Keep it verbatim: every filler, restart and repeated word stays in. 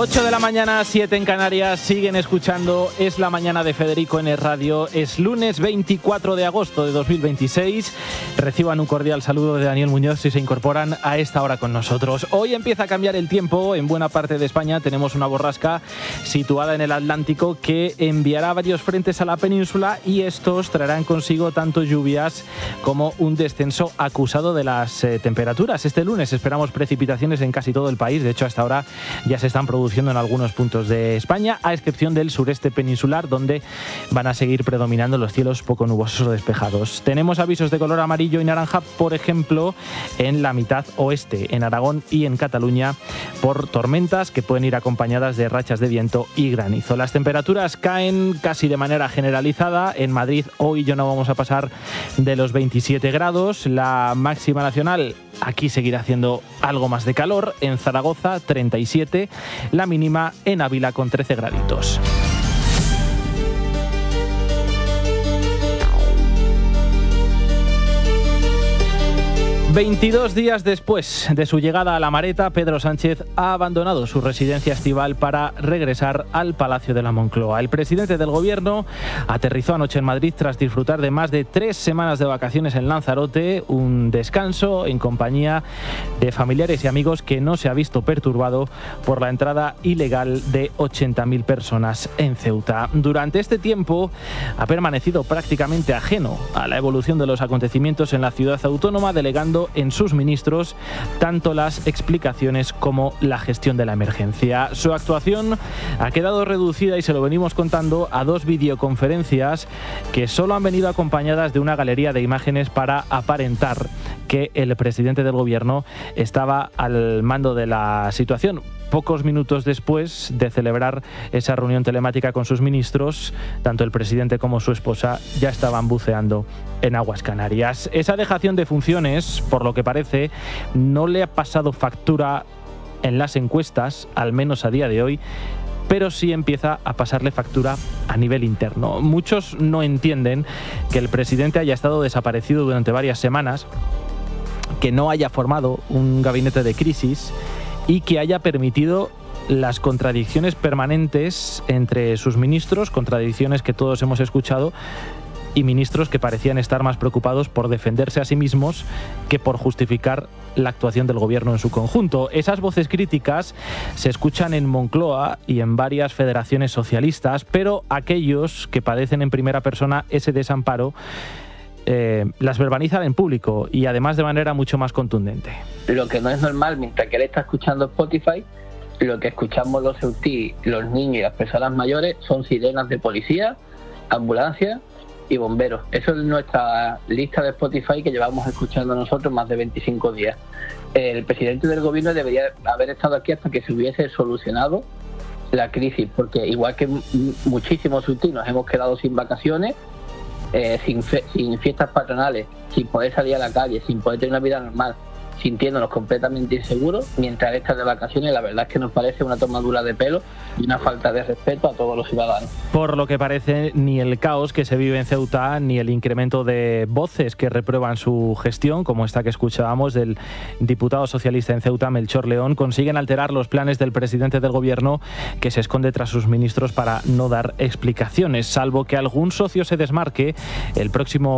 ocho de la mañana, siete en Canarias, siguen escuchando Es la Mañana de Federico en el Radio. Es lunes veinticuatro de agosto de dos mil veintiséis. Reciban un cordial saludo de Daniel Muñoz si se incorporan a esta hora con nosotros. Hoy empieza a cambiar el tiempo. En buena parte de España tenemos una borrasca situada en el Atlántico que enviará varios frentes a la península y estos traerán consigo tanto lluvias como un descenso acusado de las eh, temperaturas. Este lunes esperamos precipitaciones en casi todo el país. De hecho, hasta ahora ya se están produciendo en algunos puntos de España, a excepción del sureste peninsular, donde van a seguir predominando los cielos poco nubosos o despejados. Tenemos avisos de color amarillo y naranja, por ejemplo, en la mitad oeste, en Aragón y en Cataluña, por tormentas que pueden ir acompañadas de rachas de viento y granizo. Las temperaturas caen casi de manera generalizada. En Madrid hoy ya no vamos a pasar de los veintisiete grados. La máxima nacional aquí seguirá haciendo algo más de calor. En Zaragoza, treinta y siete. La mínima en Ávila con trece graditos. veintidós días después de su llegada a La Mareta, Pedro Sánchez ha abandonado su residencia estival para regresar al Palacio de la Moncloa. El presidente del Gobierno aterrizó anoche en Madrid tras disfrutar de más de tres semanas de vacaciones en Lanzarote, un descanso en compañía de familiares y amigos que no se ha visto perturbado por la entrada ilegal de ochenta mil personas en Ceuta. Durante este tiempo ha permanecido prácticamente ajeno a la evolución de los acontecimientos en la ciudad autónoma, delegando en sus ministros tanto las explicaciones como la gestión de la emergencia. Su actuación ha quedado reducida, y se lo venimos contando, a dos videoconferencias que solo han venido acompañadas de una galería de imágenes para aparentar que el presidente del Gobierno estaba al mando de la situación. Pocos minutos después de celebrar esa reunión telemática con sus ministros, tanto el presidente como su esposa ya estaban buceando en aguas canarias. Esa dejación de funciones, por lo que parece, no le ha pasado factura en las encuestas, al menos a día de hoy, pero sí empieza a pasarle factura a nivel interno. Muchos no entienden que el presidente haya estado desaparecido durante varias semanas, que no haya formado un gabinete de crisis y que haya permitido las contradicciones permanentes entre sus ministros, contradicciones que todos hemos escuchado, y ministros que parecían estar más preocupados por defenderse a sí mismos que por justificar la actuación del Gobierno en su conjunto. Esas voces críticas se escuchan en Moncloa y en varias federaciones socialistas, pero aquellos que padecen en primera persona ese desamparo Eh, las verbalizan en público, y además de manera mucho más contundente. Lo que no es normal, mientras que él está escuchando Spotify, lo que escuchamos los ceutí, los niños y las personas mayores son sirenas de policía, ambulancias y bomberos. Eso es nuestra lista de Spotify que llevamos escuchando nosotros más de veinticinco días. El presidente del Gobierno debería haber estado aquí hasta que se hubiese solucionado la crisis, porque igual que m- muchísimos ceutí nos hemos quedado sin vacaciones, Eh, sin, fe, sin fiestas patronales, sin poder salir a la calle, sin poder tener una vida normal, sintiéndonos completamente inseguros, mientras él está de vacaciones. La verdad es que nos parece una tomadura de pelo y una falta de respeto a todos los ciudadanos. Por lo que parece, ni el caos que se vive en Ceuta, ni el incremento de voces que reprueban su gestión, como esta que escuchábamos del diputado socialista en Ceuta, Melchor León, consiguen alterar los planes del presidente del Gobierno, que se esconde tras sus ministros para no dar explicaciones, salvo que algún socio se desmarque. El próximo